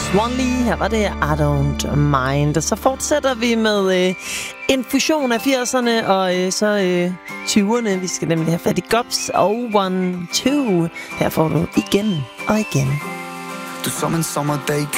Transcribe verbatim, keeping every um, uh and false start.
Swan Lee, her var det I Don't Mind. Og så fortsætter vi med øh, en fusion af firserne og øh, så øh, tyverne. Vi skal nemlig have fat i Gobs og One Two. Her får du igen og igen. Du som en sommerdag